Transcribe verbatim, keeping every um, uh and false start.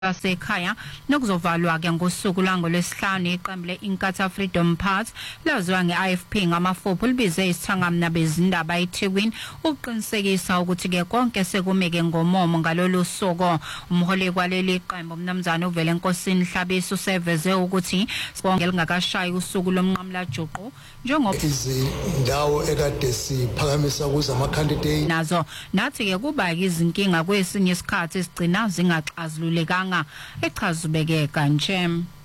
Lasekhaya nokuzovalwa ke ngosuku langolwesihlanu iqembu le-Inkatha Freedom Party laziwa nge-I F P ngamafuphi libize isithangamna bezindaba eThekwini ukuqinisekisa ukuthi ke konke sekumeke ngomomo ngalolu suku. Umholi kwaleli qembu umnumzana uVele Nkosini Hlabiso useveze ukuthi sonke lingakashayi usuku lomnqamla juqu njengoba izindawo ekade siphakamisa kuzo ama-candidate nazo nathi ke kuba izinkinga kwesinye isikhathi sigcina zingaxazululekanga echazubeke kanje.